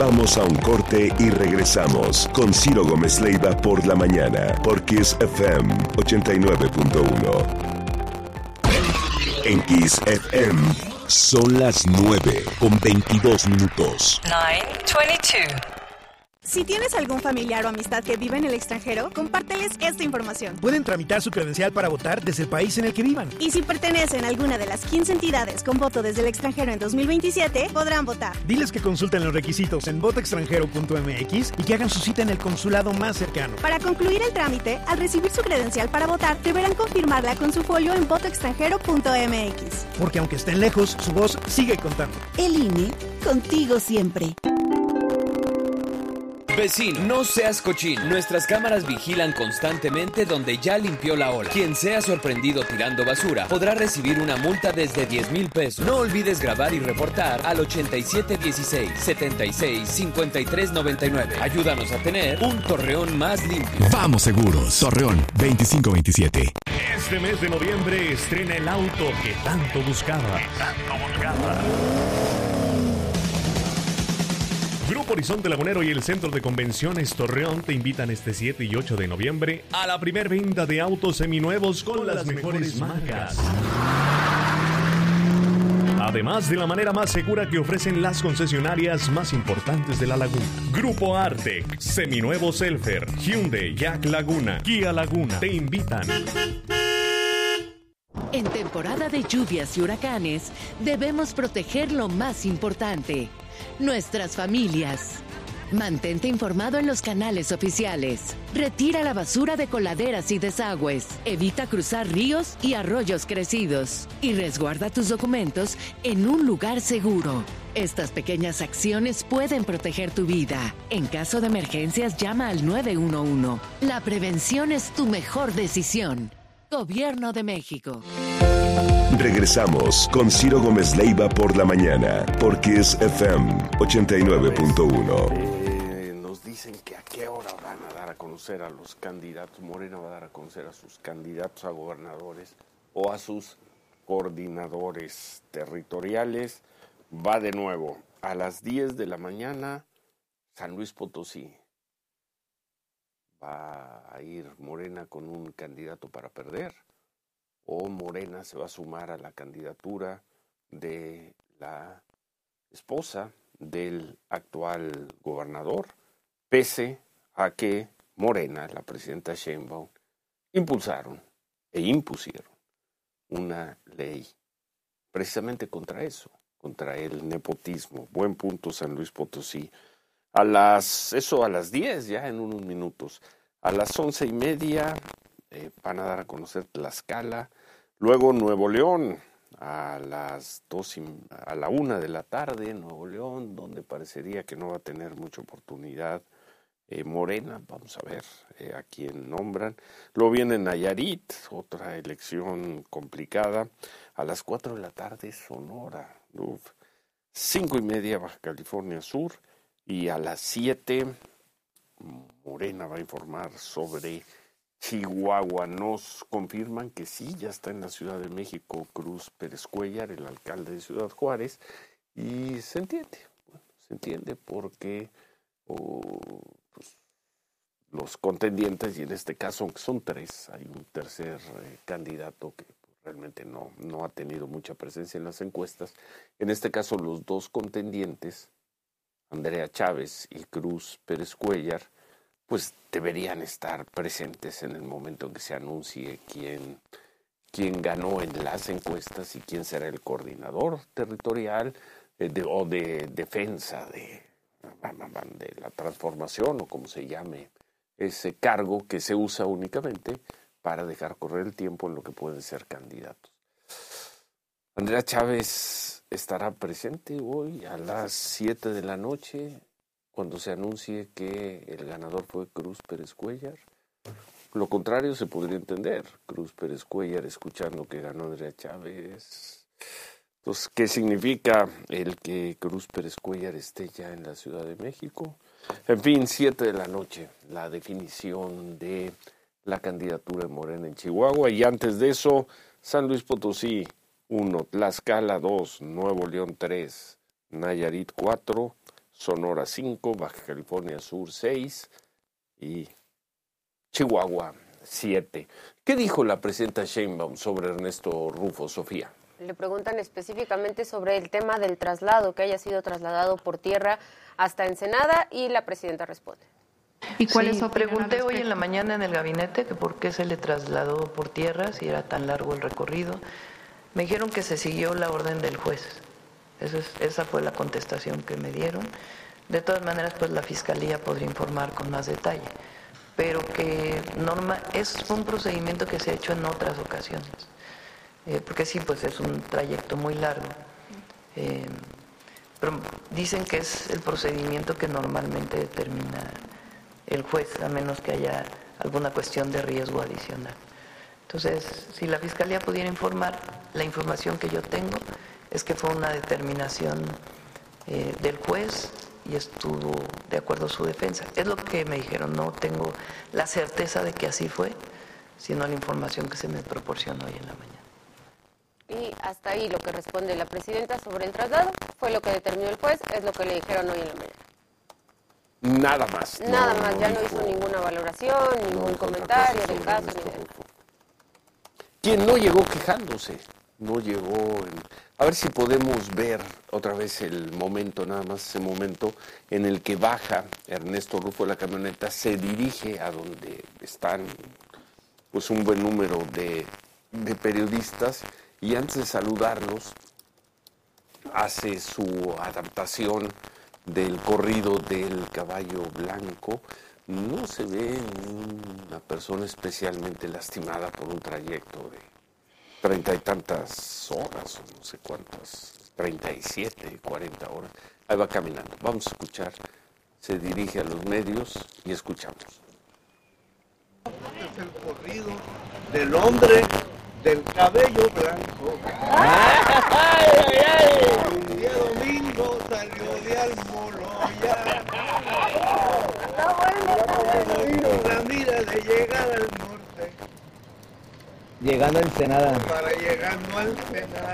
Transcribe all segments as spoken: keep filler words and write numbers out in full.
Vamos a un corte y regresamos con Ciro Gómez Leiva por la mañana, por Kiss F M ochenta y nueve punto uno. En Kiss F M son las nueve con veintidós minutos. nueve veintidós. Si tienes algún familiar o amistad que vive en el extranjero, compárteles esta información. Pueden tramitar su credencial para votar desde el país en el que vivan. Y si pertenecen a alguna de las quince entidades con voto desde el extranjero en dos mil veintisiete, podrán votar. Diles que consulten los requisitos en voto extranjero punto m x y que hagan su cita en el consulado más cercano. Para concluir el trámite, al recibir su credencial para votar, deberán confirmarla con su folio en voto extranjero punto m x. Porque aunque estén lejos, su voz sigue contando. El I N E, contigo siempre. Vecino, no seas cochino. Nuestras cámaras vigilan constantemente donde ya limpió la ola. Quien sea sorprendido tirando basura podrá recibir una multa desde diez mil pesos. No olvides grabar y reportar al ochenta y siete dieciséis, setenta y seis, cincuenta y tres noventa y nueve. Ayúdanos a tener un Torreón más limpio. Vamos Seguros, Torreón veinticinco veintisiete. Este mes de noviembre estrena el auto que tanto buscaba. Que tanto buscaba. Grupo Horizonte Lagunero y el Centro de Convenciones Torreón te invitan este siete y ocho de noviembre a la primer venta de autos seminuevos con, con las, las mejores, mejores marcas. Además de la manera más segura que ofrecen las concesionarias más importantes de la laguna. Grupo Artec, Seminuevo Selfer, Hyundai, Jack Laguna, Kia Laguna te invitan. En temporada de lluvias y huracanes, debemos proteger lo más importante: nuestras familias. Mantente informado en los canales oficiales. Retira la basura de coladeras y desagües. Evita cruzar ríos y arroyos crecidos. Y resguarda tus documentos en un lugar seguro. Estas pequeñas acciones pueden proteger tu vida. En caso de emergencias, llama al nueve uno uno. La prevención es tu mejor decisión. Gobierno de México. Regresamos con Ciro Gómez Leiva por la mañana, por Kiss F M ochenta y nueve punto uno. Eh, nos dicen que a qué hora van a dar a conocer a los candidatos. Morena va a dar a conocer a sus candidatos a gobernadores o a sus coordinadores territoriales. Va de nuevo a las diez de la mañana, San Luis Potosí. ¿Va a ir Morena con un candidato para perder? ¿O Morena se va a sumar a la candidatura de la esposa del actual gobernador? Pese a que Morena, la presidenta Sheinbaum, impulsaron e impusieron una ley precisamente contra eso, contra el nepotismo. Buen punto, San Luis Potosí. A las, eso a las diez, ya en unos minutos. A las once y media eh, van a dar a conocer Tlaxcala. Luego Nuevo León, a las dos y, a la una de la tarde, Nuevo León, donde parecería que no va a tener mucha oportunidad eh, Morena. Vamos a ver eh, a quién nombran. Luego viene Nayarit, otra elección complicada. A las cuatro de la tarde, Sonora. Uf. Cinco y media, Baja California Sur. Y a las siete, Morena va a informar sobre Chihuahua. Nos confirman que sí, ya está en la Ciudad de México Cruz Pérez Cuéllar, el alcalde de Ciudad Juárez, y se entiende, bueno, se entiende porque oh, pues, los contendientes, y en este caso, aunque son tres, hay un tercer eh, candidato que realmente no, no ha tenido mucha presencia en las encuestas. En este caso, los dos contendientes, Andrea Chávez y Cruz Pérez Cuéllar, pues deberían estar presentes en el momento en que se anuncie quién, quién ganó en las encuestas y quién será el coordinador territorial eh, de, o de defensa de, de la transformación, o como se llame ese cargo que se usa únicamente para dejar correr el tiempo en lo que pueden ser candidatos. Andrea Chávez estará presente hoy a las siete de la noche cuando se anuncie que el ganador fue Cruz Pérez Cuéllar. Lo contrario se podría entender. Cruz Pérez Cuéllar escuchando que ganó Andrea Chávez. Entonces, ¿qué significa el que Cruz Pérez Cuéllar esté ya en la Ciudad de México? En fin, siete de la noche, la definición de la candidatura de Morena en Chihuahua. Y antes de eso, San Luis Potosí, uno, Tlaxcala, dos, Nuevo León, tres, Nayarit, cuatro, Sonora cinco, Baja California Sur seis y Chihuahua siete. ¿Qué dijo la presidenta Sheinbaum sobre Ernesto Rufo, Sofía? Le preguntan específicamente sobre el tema del traslado, que haya sido trasladado por tierra hasta Ensenada, y la presidenta responde. ¿Y cuál sí, es su pregunté hoy en la mañana en el gabinete que por qué se le trasladó por tierra, si era tan largo el recorrido. Me dijeron que se siguió la orden del juez. Eso es, esa fue la contestación que me dieron. De todas maneras, pues la Fiscalía podría informar con más detalle, pero que norma, es un procedimiento que se ha hecho en otras ocasiones, eh, porque sí, pues es un trayecto muy largo. Eh, pero dicen que es el procedimiento que normalmente determina el juez, a menos que haya alguna cuestión de riesgo adicional. Entonces, si la Fiscalía pudiera informar, la información que yo tengo es que fue una determinación eh, del juez y estuvo de acuerdo a su defensa. Es lo que me dijeron, no tengo la certeza de que así fue, sino la información que se me proporcionó hoy en la mañana. Y hasta ahí lo que responde la presidenta sobre el traslado, fue lo que determinó el juez, es lo que le dijeron hoy en la mañana. Nada más. Nada no, más, no ya dijo, no hizo ninguna valoración, ningún no comentario del caso. Ni de... Quien no llegó quejándose, no llegó... En... A ver si podemos ver otra vez el momento, nada más ese momento en el que baja Ernesto Rufo de la camioneta, se dirige a donde están pues un buen número de, de periodistas y antes de saludarlos hace su adaptación del corrido del caballo blanco. No se ve una persona especialmente lastimada por un trayecto de treinta y tantas horas, o no sé cuántas, treinta y siete, cuarenta horas. Ahí va caminando. Vamos a escuchar. Se dirige a los medios y escuchamos. Es el corrido del hombre del cabello blanco. ¡Ay, ay, ay! Un día domingo salió de Almoloya. Está bueno, está bueno. La mira de llegar al norte. Llegando a Ensenada. Para llegando a Ensenada.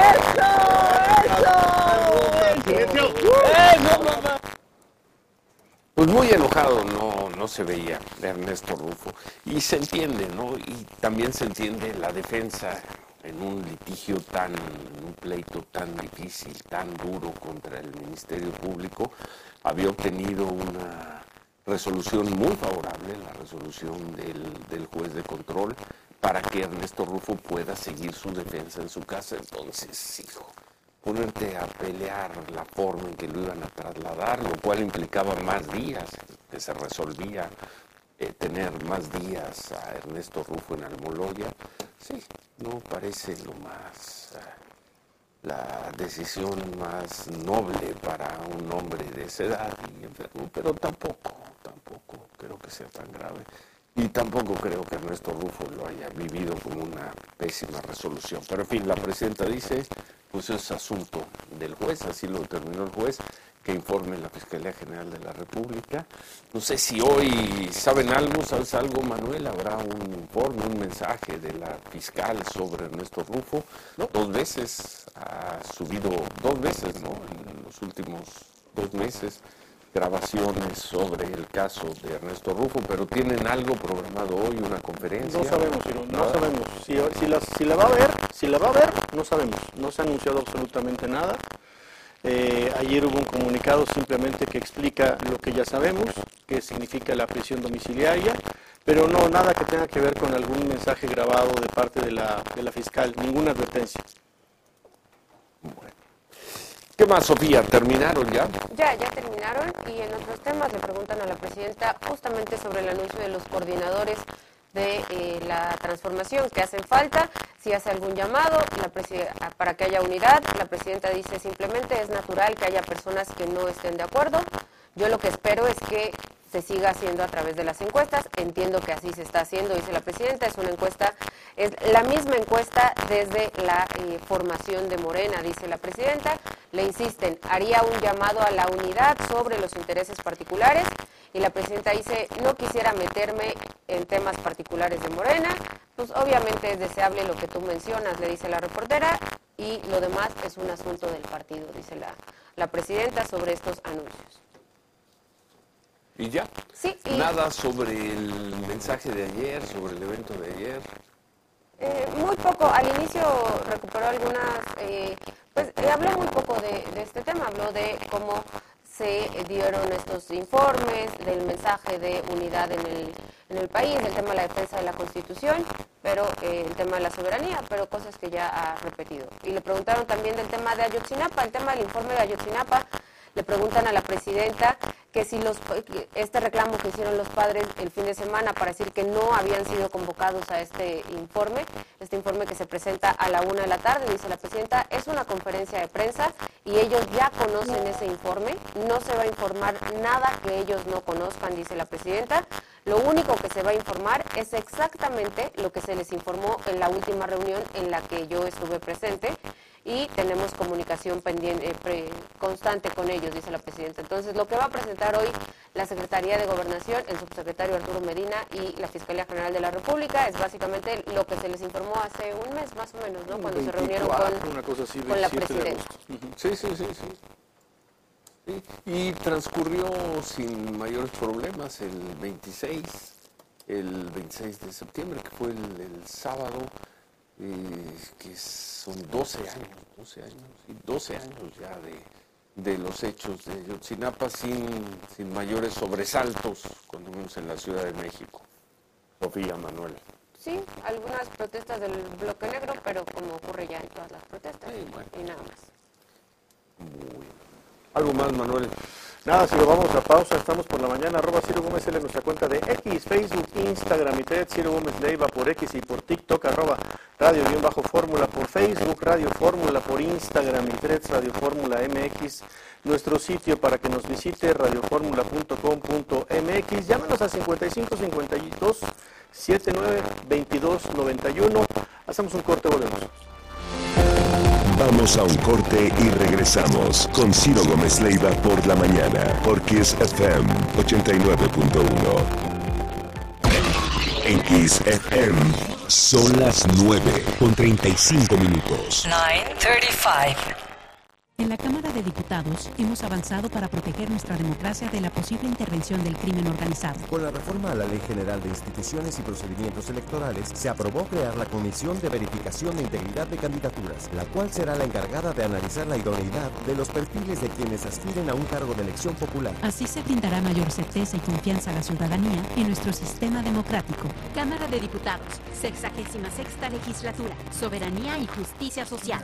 ¡Eso! ¡Eso! ¡Eso, mamá! Pues muy enojado no, no se veía Ernesto Rufo. Y se entiende, ¿no? Y también se entiende la defensa en un litigio tan, en un pleito tan difícil, tan duro contra el Ministerio Público. Había obtenido una resolución muy favorable, la resolución del, del juez de control, para que Ernesto Rufo pueda seguir su defensa en su casa. Entonces, hijo, ponerte a pelear la forma en que lo iban a trasladar, lo cual implicaba más días, que se resolvía eh, tener más días a Ernesto Rufo en Almoloya, sí, no parece lo más, eh, la decisión más noble para un hombre de esa edad y enfermo, pero tampoco, tampoco creo que sea tan grave. Y tampoco creo que Ernesto Rufo lo haya vivido como una pésima resolución. Pero en fin, la presidenta dice, pues es asunto del juez, así lo determinó el juez, que informe la Fiscalía General de la República. No sé si hoy saben algo, ¿sabes algo, Manuel? ¿Habrá un informe, un mensaje de la fiscal sobre Ernesto Rufo? ¿No? Dos veces ha subido, dos veces, ¿no? En los últimos dos meses. Grabaciones sobre el caso de Ernesto Rufo, pero ¿tienen algo programado hoy, una conferencia? No sabemos, Ciro, no, no sabemos. Si, si, la, si la va a ver, si la va a ver, no sabemos. No se ha anunciado absolutamente nada. Eh, ayer hubo un comunicado simplemente que explica lo que ya sabemos, que significa la prisión domiciliaria, pero no nada que tenga que ver con algún mensaje grabado de parte de la, de la fiscal, ninguna advertencia. Bueno. ¿Qué más, Sofía? ¿Terminaron ya? Ya, ya terminaron y en otros temas le preguntan a la presidenta justamente sobre el anuncio de los coordinadores de eh, la transformación que hacen falta, si hace algún llamado la para que haya unidad. La presidenta dice simplemente es natural que haya personas que no estén de acuerdo. Yo lo que espero es que se siga haciendo a través de las encuestas. Entiendo que así se está haciendo, dice la presidenta. Es una encuesta, es la misma encuesta desde la eh, formación de Morena, dice la presidenta. Le insisten, haría un llamado a la unidad sobre los intereses particulares. Y la presidenta dice, no quisiera meterme en temas particulares de Morena. Pues obviamente es deseable lo que tú mencionas, le dice la reportera. Y lo demás es un asunto del partido, dice la la presidenta sobre estos anuncios. ¿Y ya? Sí. Y Nada sobre el mensaje de ayer, sobre el evento de ayer. Eh, muy poco. Al inicio recuperó algunas, eh, pues eh, habló muy poco de, de este tema, habló de cómo se dieron estos informes, del mensaje de unidad en el, en el país, del tema de la defensa de la Constitución, pero eh, el tema de la soberanía, pero cosas que ya ha repetido. Y le preguntaron también del tema de Ayotzinapa, el tema del informe de Ayotzinapa. Le preguntan a la presidenta que si los este reclamo que hicieron los padres el fin de semana para decir que no habían sido convocados a este informe, este informe que se presenta a la una de la tarde, dice la presidenta, es una conferencia de prensa y ellos ya conocen ese informe, no se va a informar nada que ellos no conozcan, dice la presidenta. Lo único que se va a informar es exactamente lo que se les informó en la última reunión en la que yo estuve presente, y tenemos comunicación pendiente, eh, pre, constante con ellos, dice la presidenta. Entonces, lo que va a presentar hoy la Secretaría de Gobernación, el subsecretario Arturo Medina y la Fiscalía General de la República es básicamente lo que se les informó hace un mes más o menos, ¿no? Cuando se reunieron con, una cosa así, con la presidenta. Uh-huh. Sí, sí, sí, sí. Sí. Y transcurrió sin mayores problemas el veintiséis, el veintiséis de septiembre, que fue el, el sábado. Eh, que son doce años, doce años, sí, doce años ya de, de los hechos de Ayotzinapa sin, sin mayores sobresaltos, cuando menos en la Ciudad de México. Sofía, Manuel. Sí, algunas protestas del bloque negro, pero como ocurre ya en todas las protestas, sí, bueno. Y nada más. Muy bien. ¿Algo más, Manuel? Nada, si lo vamos a pausa, estamos por la mañana, arroba Ciro Gómez L en nuestra cuenta de X, Facebook, Instagram y T, Ciro Gómez Leiva por X y por TikTok, arroba Radio-Fórmula por Facebook, Radio Fórmula por Instagram y Threads, Radio Fórmula M X, nuestro sitio para que nos visite, radioformula punto com punto m x, llámanos a cincuenta y cinco, cincuenta y dos, setenta y nueve, veintidós, noventa y uno, hacemos un corte, volvemos. Vamos a un corte y regresamos con Ciro Gómez Leiva por la mañana, por Kiss F M ochenta y nueve punto uno. En Kiss F M son las nueve con treinta y cinco minutos. nueve treinta y cinco. En la Cámara de Diputados hemos avanzado para proteger nuestra democracia de la posible intervención del crimen organizado. Con la reforma a la Ley General de Instituciones y Procedimientos Electorales, se aprobó crear la Comisión de Verificación de Integridad de Candidaturas, la cual será la encargada de analizar la idoneidad de los perfiles de quienes aspiren a un cargo de elección popular. Así se brindará mayor certeza y confianza a la ciudadanía en nuestro sistema democrático. Cámara de Diputados, sexagésima sexta legislatura, soberanía y justicia social.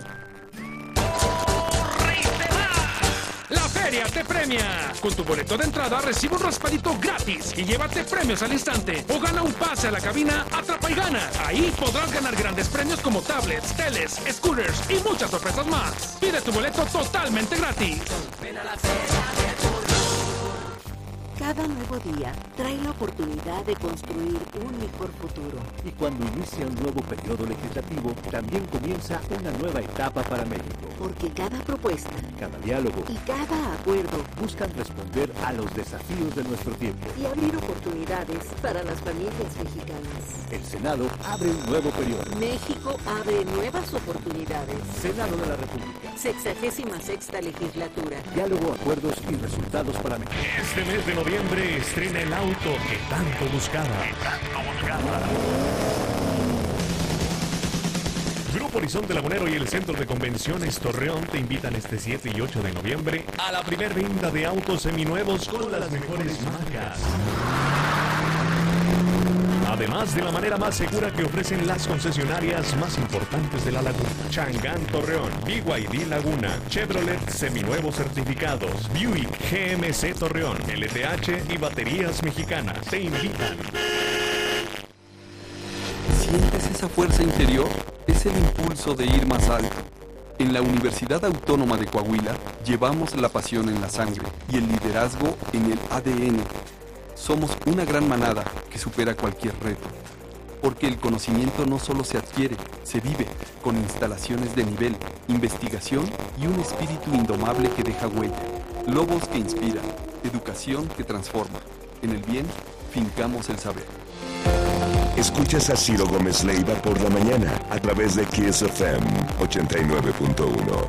La feria te premia. Con tu boleto de entrada recibe un raspadito gratis y llévate premios al instante. O gana un pase a la cabina Atrapa y Gana. Ahí podrás ganar grandes premios como tablets, teles, scooters y muchas sorpresas más. Pide tu boleto totalmente gratis. Ven a la feria de tu... Cada nuevo día trae la oportunidad de construir un mejor futuro. Y cuando inicia un nuevo periodo legislativo, también comienza una nueva etapa para México. Porque cada propuesta, cada diálogo y cada acuerdo buscan responder a los desafíos de nuestro tiempo y abrir oportunidades para las familias mexicanas. El Senado abre un nuevo periodo. México abre nuevas oportunidades. Senado de la República. Sexagésima sexta legislatura. Diálogo, acuerdos y resultados para México. Este mes de noviembre estrena el auto que tanto buscaba. Que tanto buscaba. Grupo Horizonte Lagunero y el Centro de Convenciones Torreón te invitan este siete y ocho de noviembre a la primer venta de autos seminuevos con las mejores marcas. Además de la manera más segura que ofrecen las concesionarias más importantes de la laguna. Chang'an Torreón, B Y D Laguna, Chevrolet seminuevos certificados, Buick G M C Torreón, L T H y Baterías Mexicanas te invitan. ¿Sientes esa fuerza interior? Es el impulso de ir más alto. En la Universidad Autónoma de Coahuila llevamos la pasión en la sangre y el liderazgo en el A D N. Somos una gran manada que supera cualquier reto, porque el conocimiento no solo se adquiere, se vive, con instalaciones de nivel, investigación y un espíritu indomable que deja huella, lobos que inspiran, educación que transforma. En el bien, fincamos el saber. Escuchas a Ciro Gómez Leiva por la mañana a través de Kiss F M ochenta y nueve punto uno.